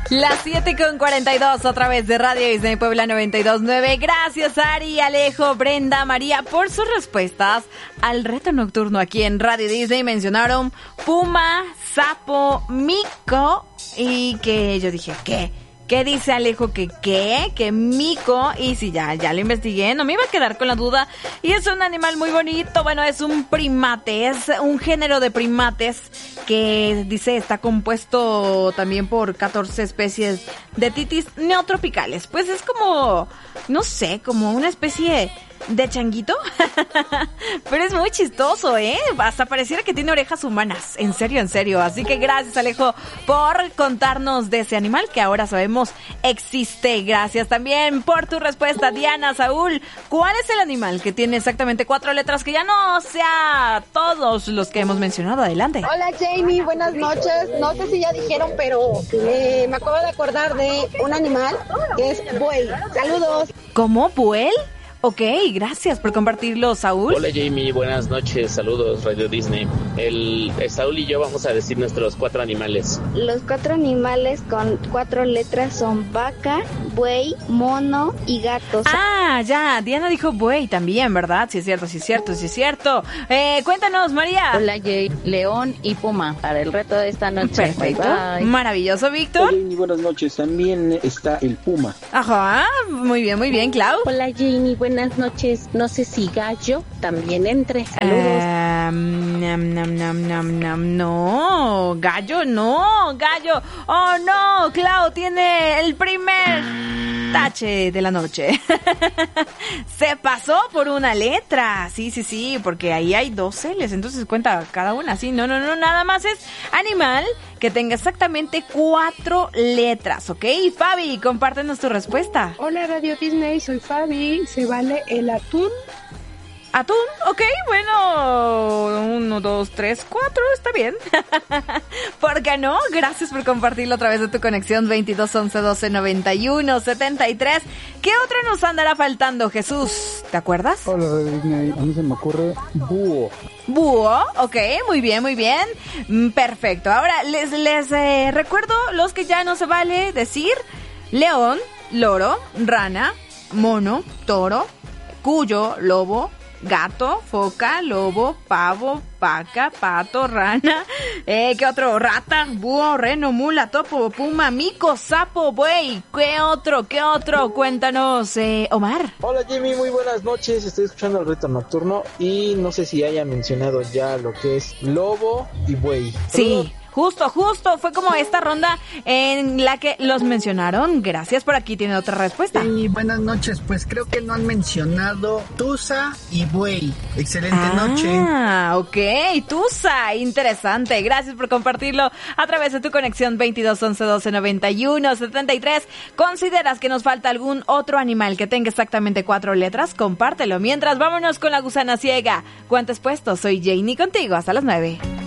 Las 7:42 a través de Radio Disney Puebla 92.9. Gracias Ari, Alejo, Brenda, María por sus respuestas al reto nocturno aquí en Radio Disney. Mencionaron puma, sapo, mico y que yo dije, ¿qué? ¿Qué dice Alejo? Que mico. Y sí, ya lo investigué, no me iba a quedar con la duda. Y es un animal muy bonito, bueno, es un primate, es un género de primates que dice está compuesto también por 14 especies de titis neotropicales. Pues es como, no sé, como una especie de changuito, pero es muy chistoso, hasta pareciera que tiene orejas humanas, en serio, así que gracias Alejo por contarnos de ese animal que ahora sabemos existe. Gracias también por tu respuesta, Diana, Saúl. ¿Cuál es el animal que tiene exactamente 4 letras, que ya no sea todos los que hemos mencionado? Adelante. Hola Jamie, buenas noches. No sé si ya dijeron, pero me acabo de acordar de un animal que es buey. Saludos. ¿Cómo? ¿Buey? Ok, gracias por compartirlo, Saúl. Hola Jamie, buenas noches, saludos Radio Disney. Saúl y yo vamos a decir nuestros 4 animales. Los 4 animales con 4 letras son vaca, buey, mono y gato. Ah, ya, Diana dijo buey también, ¿verdad? Sí es cierto. Cuéntanos, María. Hola Jay, león y puma para el reto de esta noche. Perfecto, bye. Maravilloso, Víctor. Hola Jamie, buenas noches, también está el puma. Ajá, muy bien, Clau. Hola Jamie, buenas noches. No sé si gallo también entre. Saludos. No, gallo. Oh no, Clau tiene el primer tache de la noche. Se pasó por una letra. Sí, porque ahí hay 2 L's, entonces cuenta cada una. Sí, no, nada más es animal que tenga exactamente 4 letras, ¿ok? Fabi, compártenos tu respuesta. Hola Radio Disney, soy Fabi. ¿Se vale el atún? ¿Atún? Ok, bueno, 1, 2, 3, 4, está bien. ¿Por qué no? Gracias por compartirlo a través de tu conexión 22 11 12 91 73. ¿Qué otra nos andará faltando, Jesús? ¿Te acuerdas? Hola, Disney. A mí se me ocurre búho. Búho, ok, muy bien. Perfecto. Ahora les recuerdo los que ya no se vale decir: león, loro, rana, mono, toro, cuyo, lobo, gato, foca, lobo, pavo, vaca, pato, rana, ¿qué otro? Rata, búho, reno, mula, topo, puma, mico, sapo, buey. ¿Qué otro? Cuéntanos, Omar. Hola Jimmy, muy buenas noches. Estoy escuchando el reto nocturno y no sé si haya mencionado ya lo que es lobo y buey. Sí. Justo, fue como esta ronda en la que los mencionaron. Gracias, por aquí tiene otra respuesta. Sí, buenas noches, pues creo que no han mencionado tusa y buey. Excelente noche. Ah, ok, tusa, interesante. Gracias por compartirlo a través de tu conexión 22 11 12 91 73. ¿Consideras que nos falta algún otro animal que tenga exactamente 4 letras? Compártelo. Mientras, vámonos con la gusana ciega. ¿Cuántos puestos? Soy Janie contigo hasta las 9.